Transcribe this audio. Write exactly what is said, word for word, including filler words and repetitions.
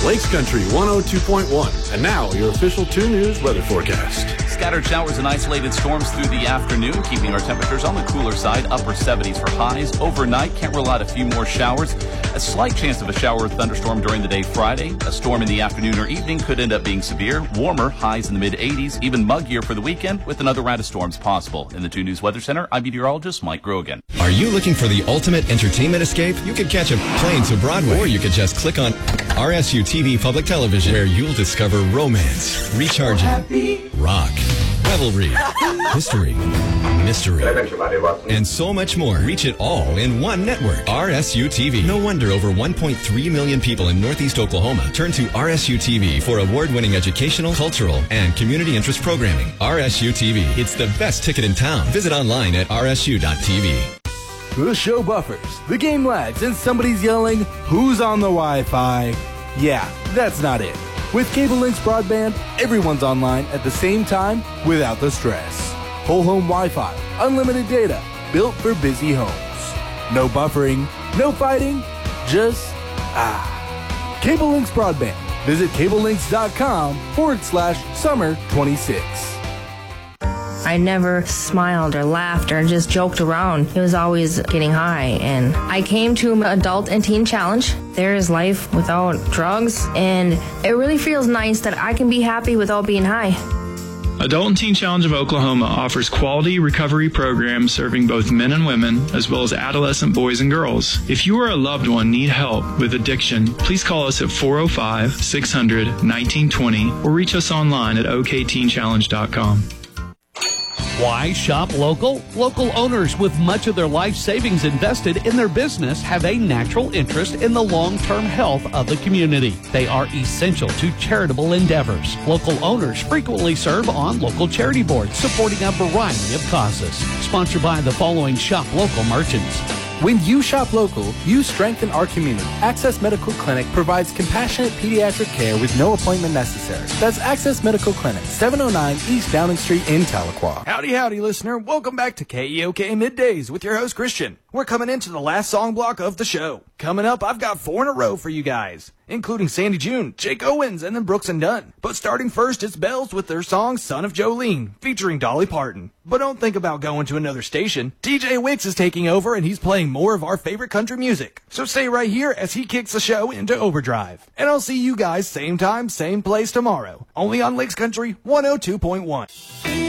Lakes Country one oh two point one. And now, your official two News weather forecast. Scattered showers and isolated storms through the afternoon, keeping our temperatures on the cooler side, upper seventies for highs. Overnight, can't rule out a few more showers. A slight chance of a shower or thunderstorm during the day Friday. A storm in the afternoon or evening could end up being severe. Warmer, highs in the mid eighties, even muggier for the weekend, with another round of storms possible. In the two News Weather Center, I'm meteorologist Mike Grogan. Are you looking for the ultimate entertainment escape? You could catch a plane to Broadway, or you could just click on R S U T V Public Television, where you'll discover romance, recharging, rock, revelry, history, mystery, and so much more. Reach it all in one network. R S U T V. No wonder over one point three million people in Northeast Oklahoma turn to R S U T V for award-winning educational, cultural, and community interest programming. R S U T V. It's the best ticket in town. Visit online at R S U dot T V. The show buffers, the game lags, and somebody's yelling, "Who's on the Wi-Fi?" Yeah, that's not it. With Cable Links Broadband, everyone's online at the same time without the stress. Whole home Wi-Fi, unlimited data, built for busy homes. No buffering, no fighting, just ah. Cable Links Broadband. Visit cablelinks.com forward slash summer 26. I never smiled or laughed or just joked around. It was always getting high. And I came to Adult and Teen Challenge. There is life without drugs. And it really feels nice that I can be happy without being high. Adult and Teen Challenge of Oklahoma offers quality recovery programs serving both men and women, as well as adolescent boys and girls. If you or a loved one need help with addiction, please call us at four oh five, six hundred, nineteen twenty or reach us online at O K teen challenge dot com. Why shop local? Local owners with much of their life savings invested in their business have a natural interest in the long-term health of the community. They are essential to charitable endeavors. Local owners frequently serve on local charity boards supporting a variety of causes. Sponsored by the following shop local merchants. When you shop local, you strengthen our community. Access Medical Clinic provides compassionate pediatric care with no appointment necessary. That's Access Medical Clinic, seven oh nine East Downing Street in Tahlequah. Howdy, howdy, listener. Welcome back to K E O K Middays with your host, Christian. We're coming into the last song block of the show. Coming up, I've got four in a row for you guys, including Sandy June, Jake Owens, and then Brooks and Dunn. But starting first, it's Bells with their song Son of Jolene, featuring Dolly Parton. But don't think about going to another station. D J Wicks is taking over, and he's playing more of our favorite country music. So stay right here as he kicks the show into overdrive. And I'll see you guys same time, same place tomorrow, only on Lakes Country one oh two point one.